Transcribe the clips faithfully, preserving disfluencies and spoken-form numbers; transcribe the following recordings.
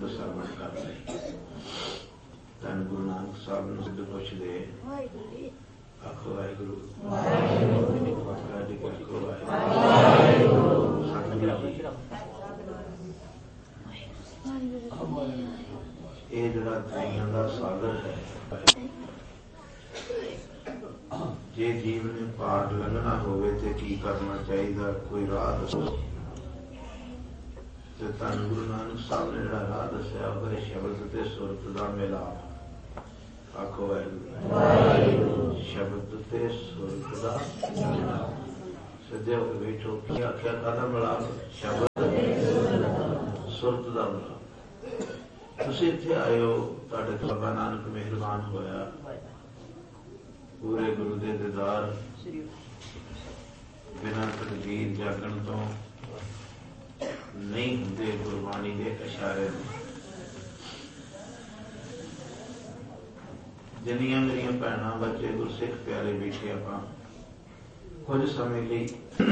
ਸਰਵਣ ਕਰ ਲਈ। ਧੰਨ ਗੁਰੂ ਨਾਨਕ ਸਾਹਿਬ ਨੂੰ ਸਿੱਧ ਪੁੱਛਦੇ ਆਖੋ ਵਾਹਿਗੁਰੂ ਇਹ ਜਿਹੜਾ ਦੁਨੀਆਂ ਦਾ ਸਾਗਰ ਹੈ, ਜੇ ਜੀਵ ਨੇ ਪਾਰ ਲੰਘਣਾ ਹੋਵੇ ਤੇ ਕੀ ਕਰਨਾ ਚਾਹੀਦਾ, ਕੋਈ ਰਾਹ ਦੱਸੋ। ਤੇ ਧੰਨ ਗੁਰੂ ਨਾਨਕ ਸਾਹਿਬ ਨੇ ਜਿਹੜਾ ਰਾਹ ਦੱਸਿਆ ਉਹ ਹੈ ਸ਼ਬਦ ਤੇ ਸੁਰਤ ਦਾ ਮਿਲਾਪ। ਆਖੋ ਵਾਹਿਗੁਰੂ। ਸ਼ਬਦ ਤੇ ਸੁਰਤ ਦਾ ਮਿਲਾਪ। ਸਿੱਧੇ ਹੋ ਕੇ ਬੈਠੋ। ਕੀ ਆਖਿਆ? ਕਾਹਦਾ ਮਿਲਾਪ? ਸ਼ਬਦ ਸੁਰਤ ਦਾ ਮਿਲਾਪ। ਤੁਸੀਂ ਇੱਥੇ ਆਏ ਹੋ, ਤੁਹਾਡੇ ਤੋਂ ਬਾਬਾ ਨਾਨਕ ਮਿਹਰਬਾਨ ਹੋਇਆ, ਪੂਰੇ ਗੁਰੂ ਦੇ ਦੀਦਾਰ ਬਿਨਾਂ ਤਕਦੀਰ ਜਾਗਣ ਤੋਂ ਨਹੀਂ ਹੁੰਦੇ। ਗੁਰਬਾਣੀ ਦੇ ਇਸ਼ਾਰੇ ਜਿੰਨੀਆਂ ਮੇਰੀਆਂ ਭੈਣਾਂ ਬੱਚੇ ਗੁਰਸਿੱਖ ਪਿਆਰੇ ਬੈਠੇ, ਆਪਾਂ ਕੁਝ ਸਮੇਂ ਲਈ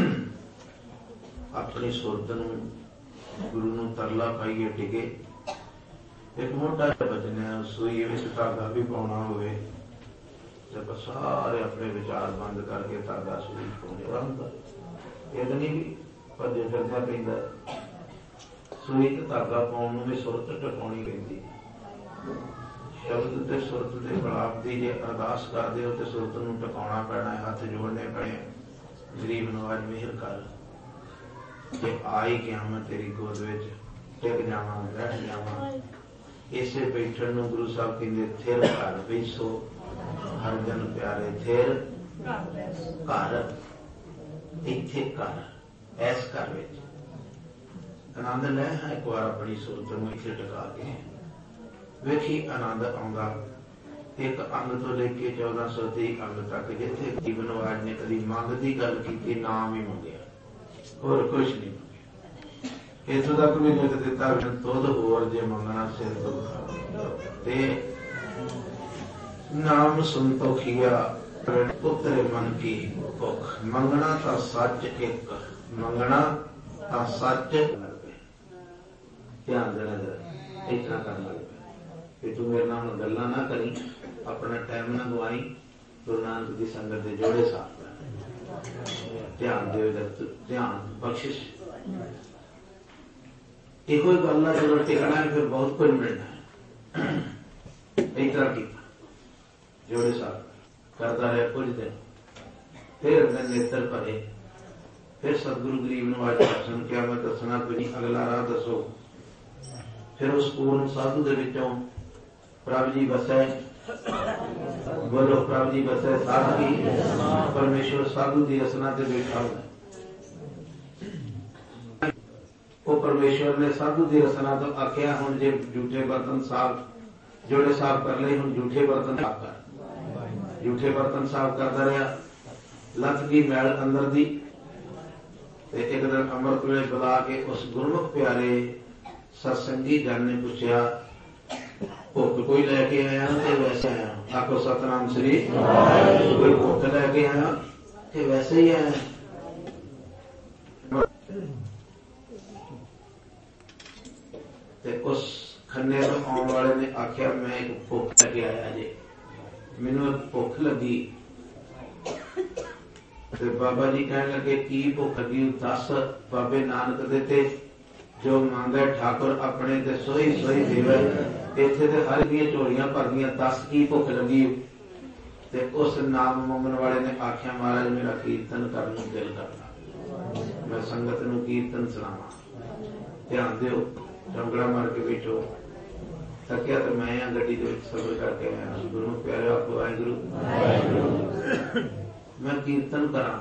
ਆਪਣੀ ਸੁਰਤ ਨੂੰ ਗੁਰੂ ਨੂੰ ਤਰਲਾ ਪਾਈਏ ਟਿਕੇ। ਇੱਕ ਮੋਟਾ ਜਿਹਾ ਬਚਨਿਆ ਸੂਈ ਵਿੱਚ ਧਾਗਾ ਵੀ ਪਾਉਣਾ ਹੋਵੇ ਤੇ ਆਪਾਂ ਸਾਰੇ ਆਪਣੇ ਵਿਚਾਰ ਬੰਦ ਕਰਕੇ ਧਾਗਾ ਸੂਈ ਪਾਉਣੇ ਰਹਿੰਦਾ। ਇਹ ਨਹੀਂ ਵੀ ਭੱਜੇ ਫਿਰਨਾ ਪੈਂਦਾ। ਸੂਈ ਤੇ ਧਾਗਾ ਪਾਉਣ ਨੂੰ ਵੀ ਸੁਰਤ ਟਿਕਾਉਣੀ ਪੈਂਦੀ। ਸ਼ਬਦ ਤੇ ਸੁਰਤ ਦੇ ਮਿਲਾਪ ਦੀ ਜੇ ਅਰਦਾਸ ਕਰਦੇ ਹੋ ਤੇ ਸੁਰਤ ਨੂੰ ਟਿਕਾਉਣਾ ਪੈਣਾ, ਹੱਥ ਜੋੜਨੇ ਪੈਣੇ। ਗਰੀਬ ਨਵਾਜ ਮਿਹਰ ਕਰ, ਜੇ ਆਈ ਗਿਆ ਮੈਂ ਤੇਰੀ ਗੋਦ ਵਿੱਚ ਟਿਕ ਜਾਵਾਂ, ਬੈਠ ਜਾਵਾਂ। ਇਸੇ ਬੈਠਣ ਨੂੰ ਗੁਰੂ ਸਾਹਿਬ ਕਹਿੰਦੇ ਥਿਰ ਘਰ ਬੈਸੋ ਹਰ ਜਨ ਪਿਆਰੇ। ਥਿਰ ਘਰ, ਇੱਥੇ ਘਰ, ਇਸ ਘਰ ਵਿੱਚ ਆਨੰਦ ਲੈ ਹੈ। ਇੱਕ ਵਾਰ ਆਪਣੀ ਸੁਰਤ ਨੂੰ ਇੱਥੇ ਟਿਕਾ ਕੇ ਵੇਖੀ ਆਨੰਦ ਆਉਂਦਾ। ਇੱਕ ਅੰਗ ਤੋਂ ਲੈ ਕੇ ਚੌਦਾਂ ਸੌ ਤੀਹ ਅੰਗ ਤੱਕ ਜਿੱਥੇ ਗਰੀਬ ਨਵਾਜ ਨੇ ਕਦੀ ਮੰਗ ਦੀ ਗੱਲ ਕੀਤੀ, ਨਾਮ ਹੀ ਮੰਗਿਆ, ਹੋਰ ਕੁਛ ਨਹੀਂ ਮੰਗਿਆ। ਇੱਥੋਂ ਤੱਕ ਵੀ ਲਿਖ ਦਿੱਤਾ ਤੁਧ ਹੋਰ ਜੇ ਮੰਗਣਾ ਸਿਰ ਦੁੱਖ ਤੇ ਨਾਮ ਸੰਤੋਖੀਆ ਪੁੱਤਰੇ ਮਨ ਕੀ ਭੁੱਖ। ਮੰਗਣਾ ਤਾਂ ਸੱਚ ਇੱਕ, ਮੰਗਣਾ ਤਾਂ ਸੱਚ। ਧਿਆਨ ਦੇਣਾ ਜਰਾ, ਇਤਨਾ ਕਰਨ ਲੱਗ ਪਿਆ ਕਿ ਤੂੰ ਮੇਰੇ ਨਾਲ ਹੁਣ ਗੱਲਾਂ ਨਾ ਕਰੀ, ਆਪਣਾ ਟਾਈਮ ਨਾ ਗਵਾਈ। ਗੁਰੂ ਨਾਨਕ ਦੀ ਸੰਗਤ ਦੇ ਜੋੜੇ ਸਾਥ ਧਿਆਨ ਦਿਓ, ਧਿਆਨ ਬਖਸ਼ਿਸ਼। ਇਹੋ ਹੀ ਗੱਲ ਹੈ, ਜਦੋਂ ਟਿਕਣਾ ਹੈ ਫਿਰ ਬਹੁਤ ਕੁਝ ਮਿਲਣਾ ਹੈ। ਇਸ ਤਰ੍ਹਾਂ ਕੀਤਾ ਜੋੜੇ ਸਾਥ ਕਰਦਾ ਰਿਹਾ ਕੁਝ ਦਿਨ, ਫਿਰ ਅੰਦਰ ਨੇਤਰ ਭਰੇ। ਫਿਰ ਸਤਿਗੁਰੂ ਗਰੀਬ ਨਵਾਜ ਦਰਸ਼ਨ ਕਿਹਾ, ਮੈਂ ਦੱਸਣਾ ਕੋਈ ਨਹੀਂ, ਅਗਲਾ ਰਾਹ ਦੱਸੋ। ਫਿਰ ਉਸ ਪੂਰਨ ਸਾਧੂ ਦੇ ਵਿੱਚੋਂ ਪ੍ਰਭ ਜੀ ਵਸੈ, ਬੋਲੋ ਪ੍ਰਭ ਜੀ ਵਸੈ ਸਾਧੂ ਦੀ। ਪਰਮੇਸ਼ਵਰ ਸਾਧੂ ਦੀ ਰਸਨਾ ਤੇ ਬੈਠਾ ਹੁੰਦਾ। ਉਹ ਪਰਮੇਸ਼ਵਰ ਨੇ ਸਾਧੂ ਦੀ ਰਸਨਾ ਤੋਂ ਆਖਿਆ, ਹੁਣ ਜੇ ਝੂਠੇ ਬਰਤਨ ਸਾਫ਼ ਜੋੜੇ ਸਾਫ਼ ਕਰ ਲਏ, ਹੁਣ ਝੂਠੇ ਬਰਤਨ ਸਾਫ਼ ਕਰ। ਝੂਠੇ ਬਰਤਨ ਸਾਫ਼ ਕਰਦਾ ਰਿਹਾ, ਲੱਥ ਗਈ ਮੈਲ ਅੰਦਰ ਦੀ। ਤੇ ਇੱਕ ਦਿਨ ਅੰਮ੍ਰਿਤ ਵੇਲੇ ਬੁਲਾ ਕੇ ਉਸ ਗੁਰਮੁਖ ਪਿਆਰੇ ਸਤਸੰਗੀ ਜਨ ਨੇ ਪੁੱਛਿਆ, ਭੁੱਖ ਕੋਈ ਲੈ ਕੇ ਆਇਆ ਤੇ ਵੈਸੇ ਆਇਆ? ਆਖੋ ਸਤਨਾਮ ਸ੍ਰੀ। ਕੋਈ ਭੁੱਖ ਲੈ ਕੇ ਆਇਆ ਤੇ ਵੈਸੇ ਹੀ ਆਇਆ? ਤੇ ਉਸ ਖੰਨੇ ਤੋਂ ਆਉਣ ਵਾਲੇ ਨੇ ਆਖਿਆ, ਮੈਂ ਇੱਕ ਭੁੱਖ ਲੈ ਕੇ ਆਇਆ ਜੇ, ਮੈਨੂੰ ਇੱਕ ਭੁੱਖ ਲੱਗੀ। ਤੇ ਬਾਬਾ ਜੀ ਕਹਿਣ ਲੱਗੇ, ਕੀ ਭੁੱਖ ਲੱਗੀ? ਦੱਸ। ਬਾਬੇ ਨਾਨਕ ਦੇ ਤੇ ਜੋ ਮੰਗੇ ਠਾਕੁਰ ਆਪਣੇ ਤੇ ਸੋਈ ਸੋਈ ਦੇਵੇ। ਇੱਥੇ ਤੇ ਹਰ ਦੀਆਂ ਝੋਲੀਆਂ ਭਰਦੀਆਂ, ਦੱਸ ਕੀ ਭੁੱਖ ਲੱਗੀ? ਤੇ ਉਸ ਨਾਮ ਮੰਗਣ ਵਾਲੇ ਨੇ ਆਖਿਆ, ਮਹਾਰਾਜ ਮੇਰਾ ਕੀਰਤਨ ਕਰਨ ਨੂੰ ਦਿਲ ਕਰਦਾ, ਮੈਂ ਸੰਗਤ ਨੂੰ ਕੀਰਤਨ ਸੁਣਾਵਾਂ। ਧਿਆਨ ਦਿਓ, ਚੌਂਕੜਾ ਮਾਰ ਕੇ ਬੈਠੋ। ਥੱਕਿਆ ਤੇ ਮੈਂ ਆ, ਗੱਡੀ ਦੇ ਵਿੱਚ ਸਫ਼ਰ ਕਰਕੇ ਆਇਆ। ਗੁਰੂ ਪਿਆਰੇ ਆਪ ਵਾਹਿਗੁਰੂ ਮੈਂ ਕੀਰਤਨ ਕਰਾਂ।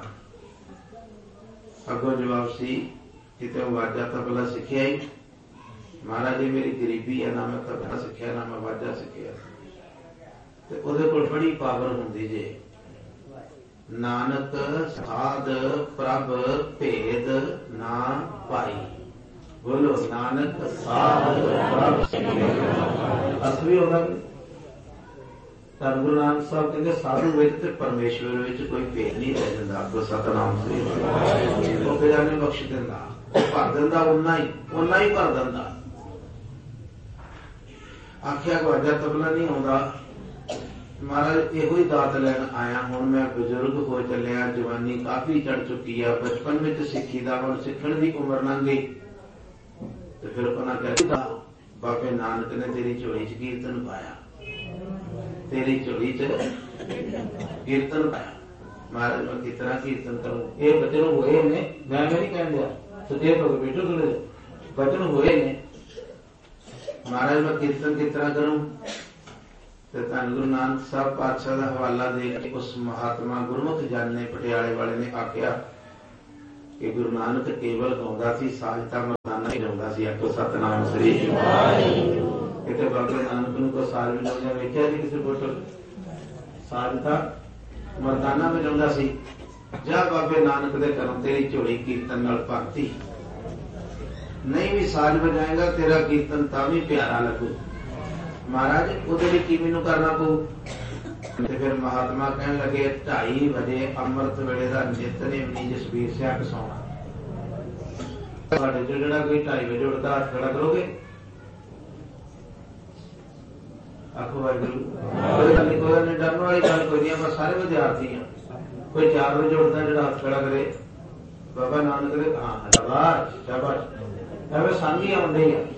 ਅੱਗੋਂ ਜਵਾਬ ਸੀ, ਕਿਤੇ ਵਾਜਾ ਤਬਲਾ ਸਿੱਖਿਆ ਹੀ ਮਹਾਰਾਜ ਜੀ, ਮੇਰੀ ਗਰੀਬੀ ਹੈ, ਨਾ ਮੈਂ ਤਬਲਾ ਸਿੱਖਿਆ ਨਾ ਮੈਂ ਵਾਜਾ ਸਿੱਖਿਆ। ਤੇ ਉਹਦੇ ਕੋਲ ਬੜੀ ਪਾਵਰ ਹੁੰਦੀ ਜੇ। ਨਾਨਕ ਸਾਧ ਪ੍ਰਭ ਭੇਦ ਨਾ ਪਾਈ। ਬੋਲੋ ਨਾਨਕ ਸਾਧ ਪ੍ਰਭ ਅਸਲੀ ਉਹਦਾ ਤਾਂ ਗੁਰੂ ਨਾਨਕ ਸਾਹਿਬ ਕਹਿੰਦੇ ਸਾਧੂ ਵਿੱਚ ਤੇ ਪਰਮੇਸ਼ਵਰ ਵਿੱਚ ਕੋਈ ਭੇਦ ਨਹੀਂ ਰਹਿ ਜਾਂਦਾ। ਅੱਗੋਂ ਸਤਨਾਮ ਸ੍ਰੀ ਉਹ ਬੇਜਾਨੇ ਬਖਸ਼ ਦਿੰਦਾ, ਉਹ ਭਰ ਦਿੰਦਾ, ਉਨਾ ਹੀ ਉਨਾ ਹੀ ਭਰ ਦਿੰਦਾ। आख्या गवाजा तबला नहीं आता। महाराज इहो ही दात लैन आया, हुण मैं बजुर्ग हो चलिया, जवानी काफी चढ़ चुकी है, बचपन में सिक्खी दा हुण सिखण दी उम्र लंघ गई। तो फिर उन्हें कहता बाबे नानक ने तेरी झोली च कीर्तन पाया, तेरी झोली च कीर्तन पाया। महाराज मैं कितना कीर्तन करूं, ये बचन हुए ने, मैं नहीं कह दिया सुदेव हो बेटो थोड़े बचन हुए ने। महाराज मैं कीर्तन कितना करूं, तो धन गुरु नानक साहब पातशाह का हवाला दे के उस महात्मा गुरमुख जन ने पटियाले वाले ने आख्या कि गुरु नानक केवल गाउंदा सी, साजता मर्दाना ही गाउंदा सी। आखो सतनाम श्री किते बाबे नानक नूं कोई साज वजाउंदा वेख्या जी किसी फोटो, साजता मर्दाना वजाउंदा सी। जा बाबे नानक दे घरों तेरी झोली कीर्तन नाल भरती, नहीं भी साज बजाएगा तेरा कीर्तन तां भी प्यारा लगू। महाराज उहदे लई की मैनूं करना पऊ। ते फिर महात्मा कहन लगे ढाई बजे अमृत वेले दा नितनेम नहीं जसबीर सिंह कसाउणा। तुहाडे चों जिहड़ा कोई ढाई बजे उठदा हत्थ खड़ा करोगे? आखो वाहिगुरू। कोई गल नहीं, कोई नहीं, डरन वाली गल कोई नहीं, आपां सारे विद्यार्थी हां। कोई चार बजे उठदा जिहड़ा हत्थ खड़ा करे बाबा नानक दे, हां शाबाश शाबाश, एवें सांगी आउंदी है।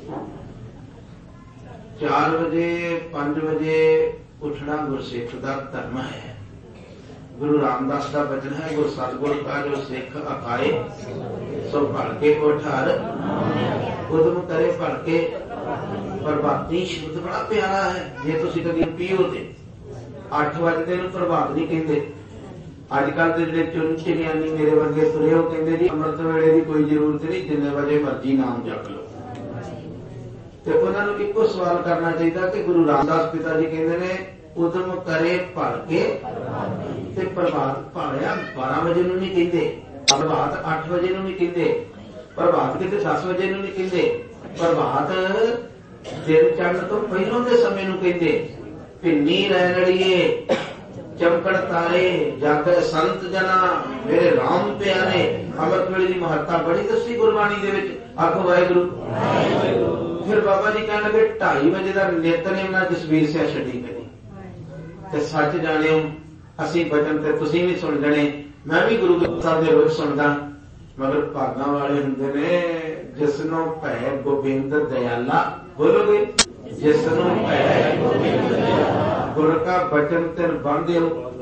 चार बजे पांच बजे उठना गुरसिख का धर्म है। गुरु रामदास का वचन है, गुरु सतगुर का जो सिख अखाए सो भड़के उठ हर उदम करे भड़के। प्रभाती शब्द बड़ा प्यारा है, जे तुसीं कदी पीओ ते अठ बजते नूं प्रभात नहीं कहते। अजकल के जिहड़े चुन चिनियानी मेरे वर्गे तुरे हो कहते जी अमृत वेले की कोई जरूरत नहीं, जिन्ने बजे मर्जी नाम जप लो। तो उन्होंने इको सवाल करना चाहिए कि गुरु रामदास पिता जी कहते ने उदम करे भड़के ते प्रभात भाया बारह बजे नूं नहीं कहते, प्रभात अठ बजे नूं नहीं कहते, प्रभात किते दस बजे नूं नहीं कहते, प्रभात दिन चढ़न तो पहलों के समय नूं कहते। भिन्नी रैनड़िए चमकड़ तारे जागे संत जना मेरे राम प्यारे। अमृत वेले की महत्ता बड़ी दसी गुरबाणी दे विच। आखो वाहिगुरू। फिर बाबा जी कहने लगे ढाई बजे का नितनेम ना जसवीर सिंह छड्डी करी। ते सच जाणिओ असीं वचन ते तुसीं भी सुन जणे, मैं भी गुरु ग्रंथ साहिब दे रोज सुनदा, मगर भागां वाले हुंदे ने जिसनों भै गोबिंद दयाला। बोलोगे जिसनों भै गोबिंद दयाला, गुरु का वचन तिन बंदिओ।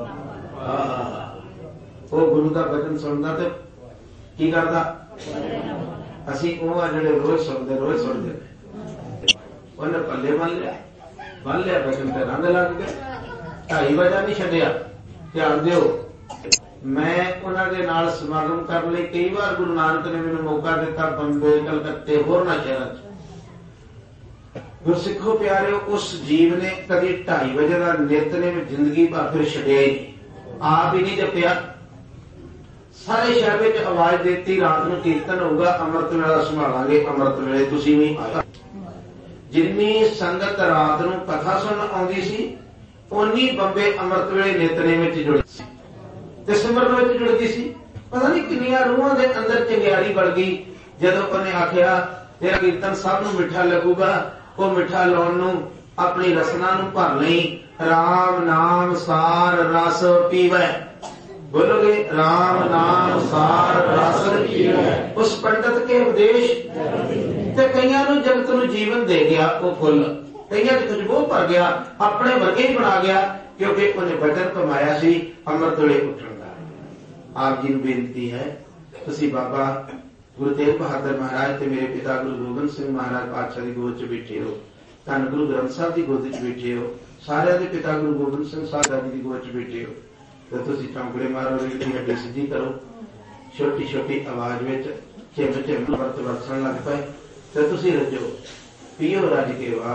वो गुरु का वचन सुनदा ते की करदा, असीं ओह आ जिहड़े रोज सुनदे रोज सुनदे उन्हें पल्ले बन लिया बन लिया वचन ते रंग लग गया। ढाई बजा नहीं छड्डिया। ध्यान दिओ, मैं उन्होंने नाल समागम करने लई कई बार गुरु नानक ने मैनूं मौका दिता, बंबे कलकत्ते होरना शहरां च। गुरसिखो प्यारिओ, उस जीव ने कभी ढाई बजे का नितनेम जिंदगी भर फिर छड्डिया ही नहीं, आप ही नहीं जपिया। सारे शहर में आवाज देती रात को कीर्तन होगा, अमृत वेला संभालांगे, अमृत वेले तुसीं भी आया। जिन्नी संगत रात को कथा सुन आउंदी सी उन्नी बंबे अमृत वेले नितनेम विच जुड़दी सी ते सिमरन विच जुड़दी सी। पता नहीं किन्नियां रूहां दे अंदर चंगियाड़ी बढ़ गई जदों उन्हें आखिया तेरा कीर्तन सब नूं मिठा लगूगा। वो मिठा लाउण नूं अपनी रसना नूं भर लई, राम नाम सार रस पीवै। बोलोगे राम नाम सार रस पीवै। उस पंडित के उपदेश ते कईयां नूं जगत नूं जीवन दे गया, वो फुल कईयां च खुशबू भर गया, अपने वर्गे ही बना गया, क्योंकि उन्हें वचन कमाया सी अमृत वेले उठण दा। आप जी नूं बेनती है, तुसीं बाबा गुरु तेग बहादुर महाराज ते मेरे पिता गुरु गोबिंद सिंह महाराज पातशाह दी गोद च बैठे हो, धन गुरु ग्रंथ साहिब दी गोद च बैठे हो, सारे दे पिता गुरु गोबिंद सिंह साहिब दी गोद च बैठे हो, तो तुसीं चौंकड़े मारो, हड्डी सीधी करो, छोटी छोटी आवाज विच झिम झिम वरत वरसण लग पए, तो तुसीं रजो पीओ रज के वाह।